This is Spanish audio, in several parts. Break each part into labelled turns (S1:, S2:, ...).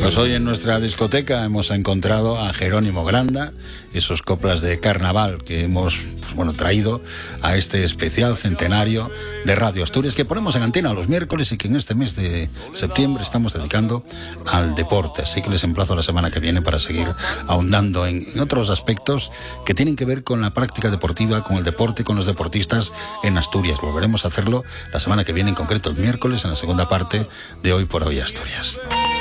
S1: Pues hoy en nuestra discoteca hemos encontrado a Jerónimo Granda, esos coplas de carnaval que hemos traído a este especial centenario de Radio Asturias que ponemos en antena los miércoles y que en este mes de septiembre estamos dedicando al deporte. Así que les emplazo la semana que viene para seguir ahondando en otros aspectos que tienen que ver con la práctica deportiva, con el deporte, con los deportistas en Asturias. Volveremos a hacerlo la semana que viene, en concreto el miércoles, en la segunda parte de Hoy por Hoy Asturias.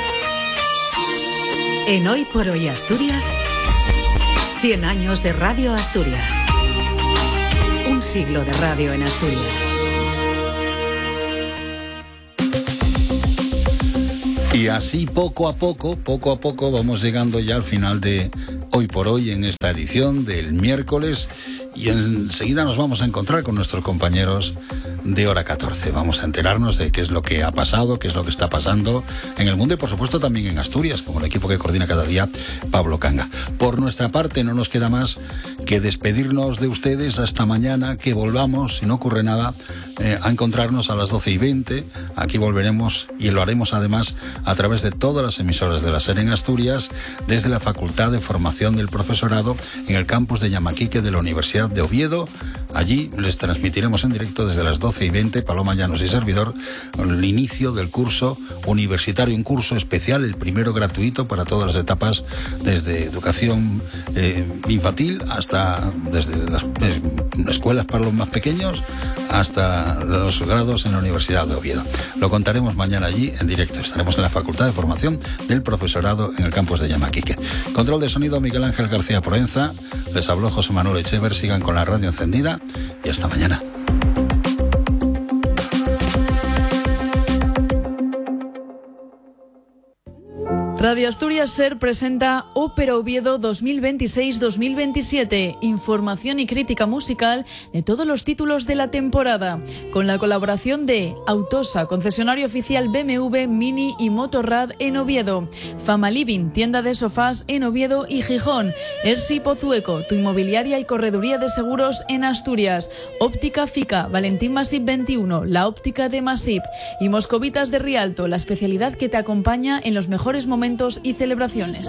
S2: En Hoy por Hoy Asturias, 100 años de Radio Asturias. Un siglo de radio en Asturias.
S1: Y así poco a poco vamos llegando ya al final de Hoy por Hoy en esta edición del miércoles, y enseguida nos vamos a encontrar con nuestros compañeros de Hora 14. Vamos a enterarnos de qué es lo que ha pasado, qué es lo que está pasando en el mundo y por supuesto también en Asturias, como el equipo que coordina cada día Pablo Canga. Por nuestra parte no nos queda más que despedirnos de ustedes hasta mañana, que volvamos, si no ocurre nada, a encontrarnos a las 12:20. Aquí volveremos y lo haremos además a través de todas las emisoras de la SER en Asturias, desde la Facultad de Formación del Profesorado en el campus de Llamaquique de la Universidad de Oviedo. Allí les transmitiremos en directo desde las 12:20, Paloma Llanos y servidor, el inicio del curso universitario, un curso especial, el primero gratuito para todas las etapas, desde educación infantil hasta desde las escuelas para los más pequeños hasta los grados en la Universidad de Oviedo. Lo contaremos mañana allí en directo. Estaremos en la Facultad de Formación del Profesorado en el campus de Llamaquique. Control de sonido Miguel Ángel García Proenza. Les habló José Manuel Echever. Sigan con la radio encendida y hasta mañana.
S3: Radio Asturias SER presenta Ópera Oviedo 2026-2027, información y crítica musical de todos los títulos de la temporada, con la colaboración de Autosa, concesionario oficial BMW, Mini y Motorrad en Oviedo, Fama Living, tienda de sofás en Oviedo y Gijón, Ersi Pozueco, tu inmobiliaria y correduría de seguros en Asturias, Óptica Fica, Valentín Masip 21, la óptica de Masip, y Moscovitas de Rialto, la especialidad que te acompaña en los mejores momentos y celebraciones.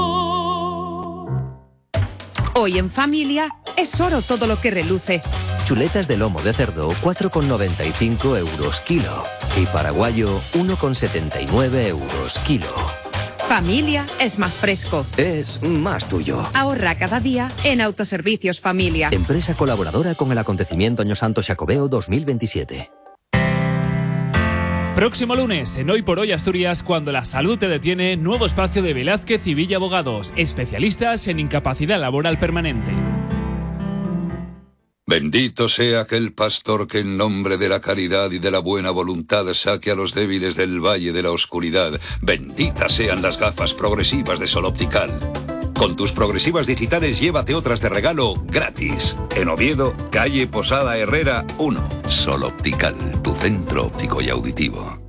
S4: Hoy en familia es oro todo lo que reluce.
S5: Chuletas de lomo de cerdo, 4,95 euros kilo. Y paraguayo, 1,79 euros kilo.
S4: Familia es más fresco.
S5: Es más tuyo.
S4: Ahorra cada día en Autoservicios Familia.
S5: Empresa colaboradora con el acontecimiento Año Santo Xacobeo 2027.
S6: Próximo lunes, en Hoy por Hoy Asturias, cuando la salud te detiene, nuevo espacio de Velázquez y Villa Abogados, especialistas en incapacidad laboral permanente.
S7: Bendito sea aquel pastor que en nombre de la caridad y de la buena voluntad saque a los débiles del valle de la oscuridad. Benditas sean las gafas progresivas de Sol Optical. Con tus progresivas digitales llévate otras de regalo gratis. En Oviedo, calle Posada Herrera 1. Sol Optical, tu centro óptico y auditivo.